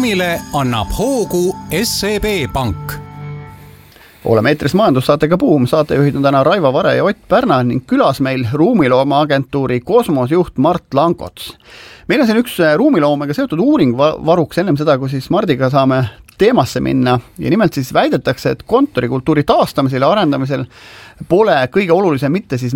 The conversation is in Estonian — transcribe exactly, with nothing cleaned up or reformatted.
ruumile annab hoogu S E B Pank. Oleme eetris majandussaatega Buum, saatejuhid on täna Raivo Vare ja Ott Pärna ning külas meil ruumilooma agentuuri Kosmos-juht Mart Lankots. Meil on siin üks ruumiloomega seotud uuring varuks ennem seda, kui siis Mardiga saame teemasse minna ja nimelt siis väidetakse, et kontorikultuuri taastamisel ja arendamisel pole kõige olulisem mitte siis